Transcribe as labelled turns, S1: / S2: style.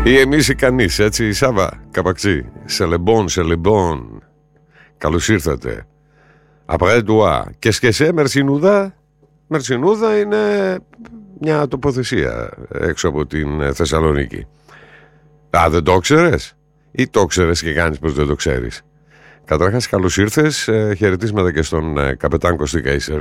S1: Ή εμείς ή κανείς, έτσι, Σάβα, Καπαξί. Σε λεμπόν. Καλώς ήρθατε. Après toi. Και Μερσινούδα. Μερσινούδα είναι μια τοποθεσία έξω από την Θεσσαλονίκη. Α, δεν το ξέρεις? Ή το ξέρεις και κάνεις πως δεν το ξέρεις? Καταρχάς, καλώς ήρθες. Χαιρετίσματα και στον καπετάν Κωστή Καϊσερ,